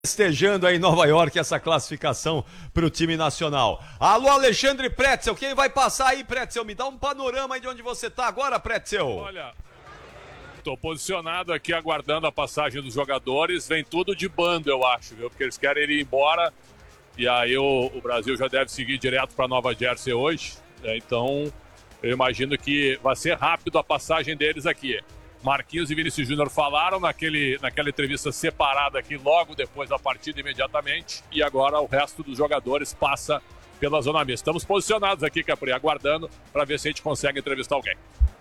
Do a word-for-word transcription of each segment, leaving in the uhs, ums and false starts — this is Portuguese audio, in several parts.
Festejando aí em Nova York essa classificação para o time nacional. Alô, Alexandre Pretzel, quem vai passar aí, Pretzel? Me dá um panorama aí de onde você tá agora, Pretzel. Olha, tô posicionado aqui aguardando a passagem dos jogadores. Vem tudo de bando, eu acho, viu? Porque eles querem ir embora. E aí o, o Brasil já deve seguir direto para Nova Jersey hoje. Né? Então, eu imagino que vai ser rápido a passagem deles aqui. Marquinhos e Vinícius Júnior falaram naquele, naquela entrevista separada aqui logo depois da partida imediatamente, e agora o resto dos jogadores passa pela zona mista. Estamos posicionados aqui, Capri, aguardando para ver se a gente consegue entrevistar alguém.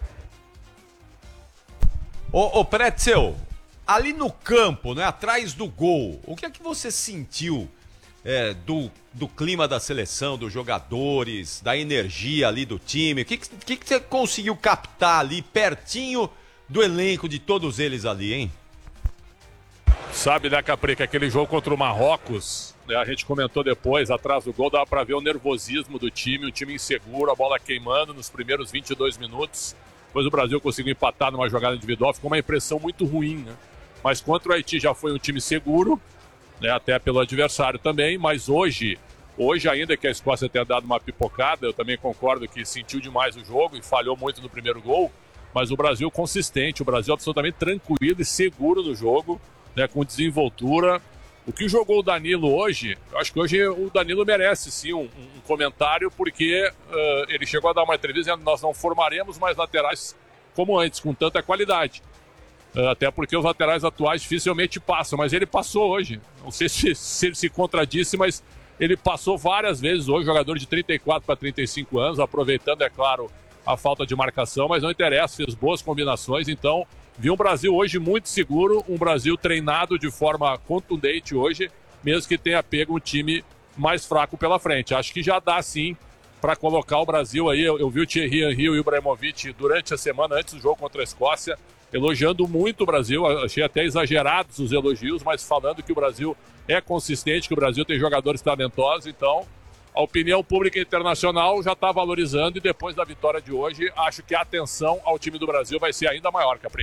Ô, ô Pretzel, ali no campo, né, atrás do gol, o que é que você sentiu é, do, do clima da seleção, dos jogadores, da energia ali do time? O que, que, que você conseguiu captar ali pertinho do elenco de todos eles ali, hein? Sabe, né, Capri, que aquele jogo contra o Marrocos, né, a gente comentou depois, atrás do gol, dava pra ver o nervosismo do time, um time inseguro, a bola queimando nos primeiros vinte e dois minutos. Depois o Brasil conseguiu empatar numa jogada individual, ficou uma impressão muito ruim, né? Mas contra o Haiti já foi um time seguro, né, até pelo adversário também, mas hoje, hoje ainda que a Escócia tenha dado uma pipocada, eu também concordo que sentiu demais o jogo e falhou muito no primeiro gol, mas o Brasil consistente, o Brasil absolutamente tranquilo e seguro no jogo, né, com desenvoltura. O que jogou o Danilo hoje, eu acho que hoje o Danilo merece sim um, um comentário, porque uh, ele chegou a dar uma entrevista dizendo que nós não formaremos mais laterais como antes, com tanta qualidade. Uh, até porque os laterais atuais dificilmente passam, mas ele passou hoje. Não sei se, se ele se contradisse, mas ele passou várias vezes hoje, jogador de trinta e quatro para trinta e cinco anos, aproveitando, é claro, a falta de marcação, mas não interessa, fez boas combinações, então vi um Brasil hoje muito seguro, um Brasil treinado de forma contundente hoje, mesmo que tenha pego um time mais fraco pela frente. Acho que já dá sim para colocar o Brasil aí, eu, eu vi o Thierry Henry e o Ibrahimovic durante a semana antes do jogo contra a Escócia, elogiando muito o Brasil, achei até exagerados os elogios, mas falando que o Brasil é consistente, que o Brasil tem jogadores talentosos, então a opinião pública internacional já está valorizando, e depois da vitória de hoje, acho que a atenção ao time do Brasil vai ser ainda maior, Capri.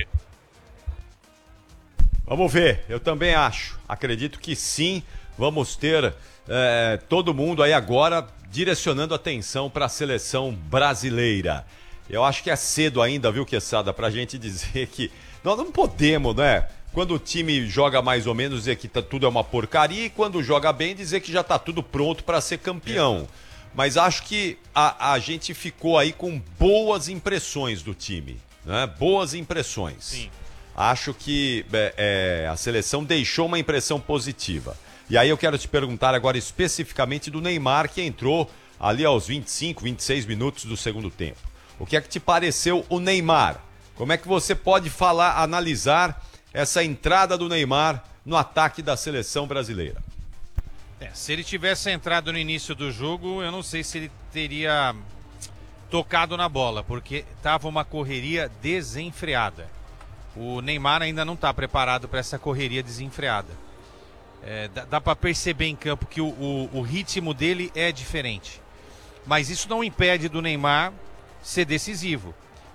Vamos ver, eu também acho. Acredito que sim, vamos ter é, todo mundo aí agora direcionando atenção para a seleção brasileira. Eu acho que é cedo ainda, viu, Quesada, para a gente dizer que nós não podemos, né? Quando o time joga mais ou menos, dizer que tá, tudo é uma porcaria, e quando joga bem, dizer que já está tudo pronto para ser campeão. Mas acho que a, a gente ficou aí com boas impressões do time, né? Boas impressões. Sim. Acho que é, é, a seleção deixou uma impressão positiva. E aí eu quero te perguntar agora especificamente do Neymar, que entrou ali aos vinte e cinco, vinte e seis minutos do segundo tempo. O que é que te pareceu o Neymar? Como é que você pode falar, analisar essa entrada do Neymar no ataque da seleção brasileira? É, se ele tivesse entrado no início do jogo, eu não sei se ele teria tocado na bola, porque estava uma correria desenfreada. O Neymar ainda não está preparado para essa correria desenfreada. É, dá dá para perceber em campo que o, o, o ritmo dele é diferente. Mas isso não impede do Neymar ser decisivo.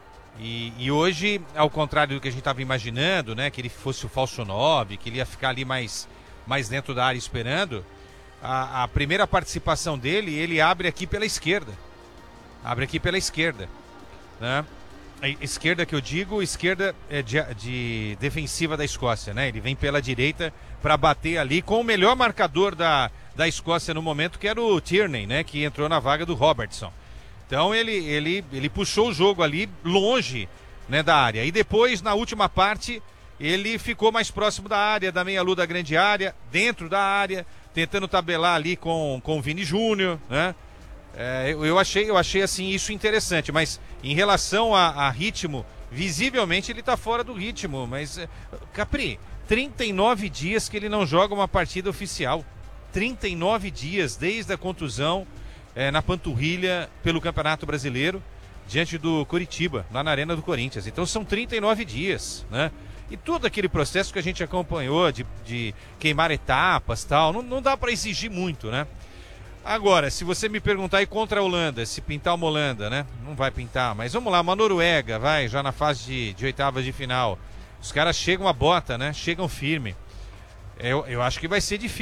E, e hoje, ao contrário do que a gente estava imaginando, né, que ele fosse o falso nove, que ele ia ficar ali mais, mais dentro da área esperando, a, a primeira participação dele, ele abre aqui pela esquerda. Abre aqui pela esquerda, né? A esquerda que eu digo, esquerda é de, de defensiva da Escócia, né? Ele vem pela direita para bater ali com o melhor marcador da, da Escócia no momento, que era o Tierney, né, que entrou na vaga do Robertson. Então ele, ele, ele puxou o jogo ali longe, né, da área. E depois, na última parte, ele ficou mais próximo da área, da meia-lua da grande área, dentro da área, tentando tabelar ali com, com o Vini Júnior, né? É, eu, eu, achei, eu achei assim isso interessante, mas em relação a, a ritmo, visivelmente ele está fora do ritmo. Mas, Capri, trinta e nove dias que ele não joga uma partida oficial. trinta e nove dias desde a contusão é, na panturrilha pelo Campeonato Brasileiro, diante do Coritiba, lá na Arena do Corinthians. Então são trinta e nove dias, né? E todo aquele processo que a gente acompanhou de, de queimar etapas e tal, não, não dá para exigir muito, né? Agora, se você me perguntar aí contra a Holanda, se pintar uma Holanda, né? Não vai pintar, mas vamos lá, uma Noruega, vai, já na fase de, de oitavas de final. Os caras chegam a bota, né? Chegam firme. Eu, eu acho que vai ser difícil.